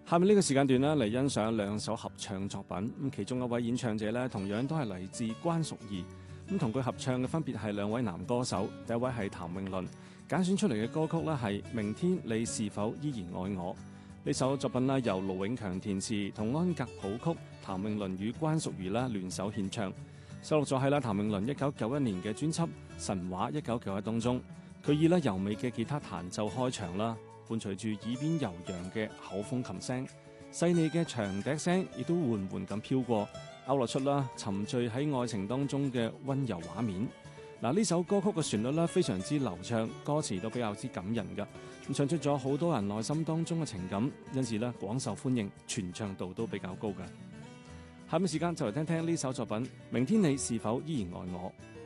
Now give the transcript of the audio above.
下面呢個時間段呢，嚟欣賞兩首合唱作品。咁其中一位演唱者呢，同樣都係嚟自關淑怡。咁同佢合唱嘅分別係兩位男歌手，第一位係譚詠麟，揀選出嚟嘅歌曲呢係《明天你是否依然愛我》。呢首作品呢，由盧永強填詞，同安格譜曲，譚詠麟與關淑怡聯手獻唱，收錄咗喺譚詠麟1991年嘅專輯《神話1991》當中。佢以柔美嘅吉他彈奏開場啦，伴隨住耳邊悠揚嘅口風琴聲，細膩嘅長笛聲亦都緩緩咁飄過，勾勒出沉醉喺愛情當中嘅溫柔畫面。呢首歌曲嘅旋律非常之流暢，歌詞都比較之感人㗎，唱出咗好多人內心當中嘅情感，因此廣受歡迎，傳唱度都比較高㗎。下面時間就嚟聽聽呢首作品《明天你是否依然愛我》。